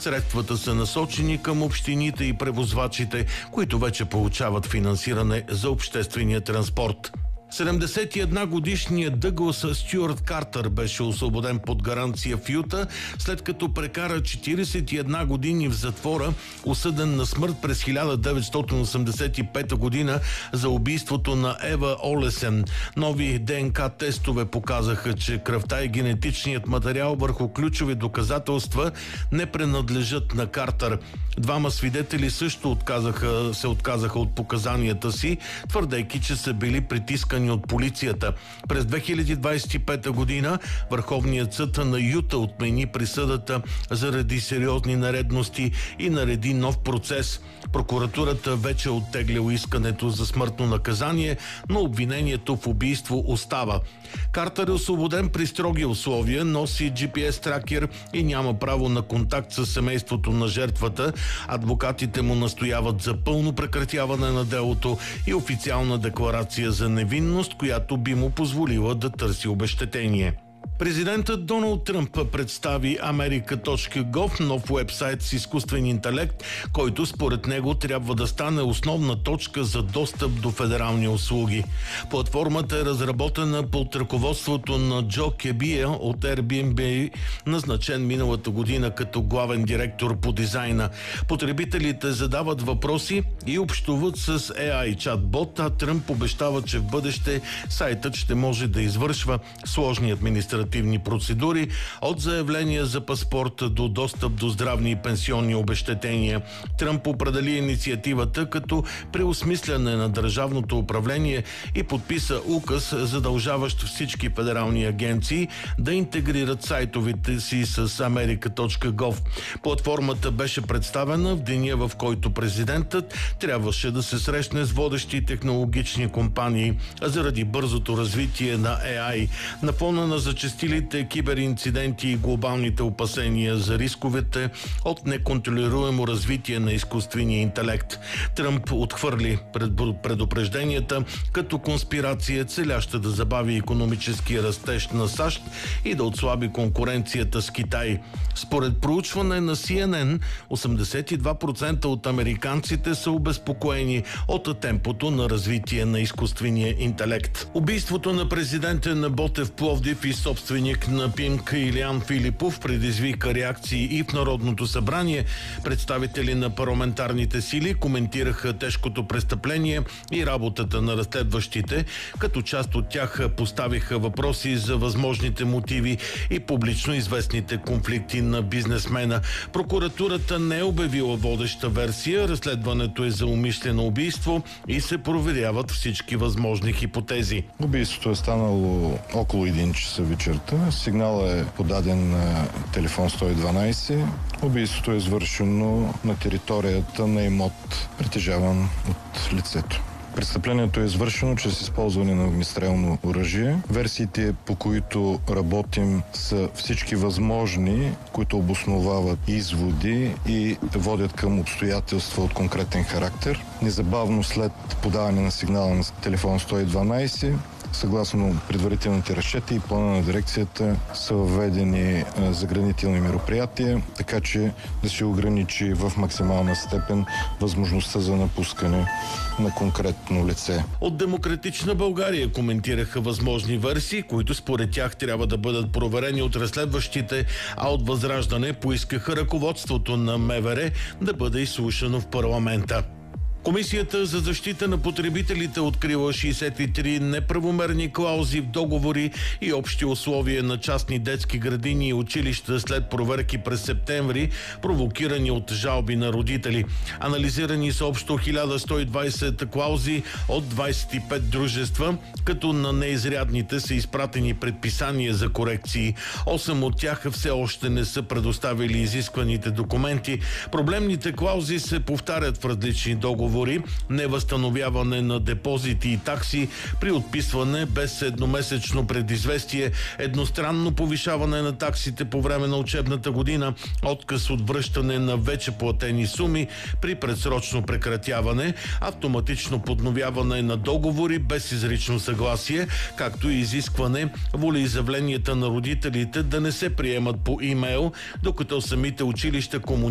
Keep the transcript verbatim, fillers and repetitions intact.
Средствата са насочени към общините и превозвачите, които вече получават финансиране за обществения транспорт. седемдесет и една годишният Дъглас Стюарт Картър беше освободен под гаранция в Юта, след като прекара четиридесет и една години в затвора, осъден на смърт през хиляда деветстотин осемдесет и пета година за убийството на Ева Олесен. Нови ДНК тестове показаха, че кръвта и генетичният материал върху ключови доказателства не принадлежат на Картър. Двама свидетели също отказаха, се отказаха от показанията си, твърдейки, че са били притискани от полицията. През две хиляди двадесет и пета година Върховният съд на Юта отмени присъдата заради сериозни нередности и нареди нов процес. Прокуратурата вече оттеглила искането за смъртно наказание, но обвинението в убийство остава. Картър е освободен при строги условия, носи джи пи ес тракер и няма право на контакт с семейството на жертвата. Адвокатите му настояват за пълно прекратяване на делото и официална декларация за невинност, която би му позволила да търси обезщетение. Президентът Доналд Тръмп представи Америка точка гов, нов уебсайт с изкуствен интелект, който според него трябва да стане основна точка за достъп до федерални услуги. Платформата е разработена под ръководството на Джо Кебия от Airbnb, назначен миналата година като главен директор по дизайна. Потребителите задават въпроси и общуват с ей ай чатбот, а Тръмп обещава, че в бъдеще сайтът ще може да извършва сложни административни процедури, от заявления за паспорт до достъп до здравни и пенсионни обезщетения. Тръмп определи инициативата като преосмисляне на държавното управление и подписа указ, задължаващ всички федерални агенции да интегрират сайтовете си с Америка точка гов. Платформата беше представена в деня, в който президентът трябваше да се срещне с водещи технологични компании заради бързото развитие на ей ай. На фона на зачестилите киберинциденти и глобалните опасения за рисковете от неконтролируемо развитие на изкуствения интелект. Тръмп отхвърли предупрежденията като конспирация, целяща да забави икономическия растеж на САЩ и да отслаби конкуренцията с Китай. Според проучване на Си Ен Ен, осемдесет и два процента от американците са обезпокоени от темпото на развитие на изкуствения интелект. Убийството на президента на Ботев Пловдив и собственик на Пимк Илиян Филипов предизвика реакции и в Народното събрание. Представители на парламентарните сили коментираха тежкото престъпление и работата на разследващите, като част от тях поставиха въпроси за възможните мотиви и публично известните конфликти на бизнесмена. Прокуратурата не е обявила водеща версия, разследването е за умишлено убийство и се проверяват всички възможни хипотези. Убийството е станало около един часа вечерта. Сигналът е подаден на телефон сто и дванадесет. Убийството е извършено на територията на имот, притежаван от лицето. Престъплението е извършено чрез използване на огнестрелно оръжие. Версиите, по които работим, са всички възможни, които обосновават изводи и водят към обстоятелства от конкретен характер. Незабавно след подаване на сигнала на телефон сто и дванадесет, съгласно предварителните разчети и плана на дирекцията, са въведени заградителни мероприятия, така че да се ограничи в максимална степен възможността за напускане на конкретно лице. От Демократична България коментираха възможни версии, които според тях трябва да бъдат проверени от разследващите, а от Възраждане поискаха ръководството на Ем Вэ Ре да бъде изслушано в парламента. Комисията за защита на потребителите открила шейсет и три неправомерни клаузи в договори и общи условия на частни детски градини и училища след проверки през септември, провокирани от жалби на родители. Анализирани са общо хиляда сто и двадесет клаузи от двадесет и пет дружества, като на неизрядните са изпратени предписания за корекции. осем от тях все още не са предоставили изискваните документи. Проблемните клаузи се повтарят в различни договори. Невъзстановяване на депозити и такси при отписване без едномесечно предизвестие, едностранно повишаване на таксите по време на учебната година, отказ от връщане на вече платени суми при предсрочно прекратяване, автоматично подновяване на договори без изрично съгласие, както и изискване волеизявленията на родителите да не се приемат по имейл, докато самите училища комуникират